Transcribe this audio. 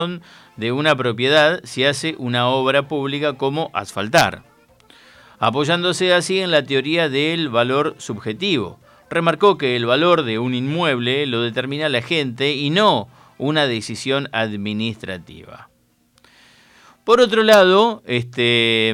de una propiedad si hace una obra pública como asfaltar, apoyándose así en la teoría del valor subjetivo. Remarcó que el valor de un inmueble lo determina la gente y no una decisión administrativa. Por otro lado,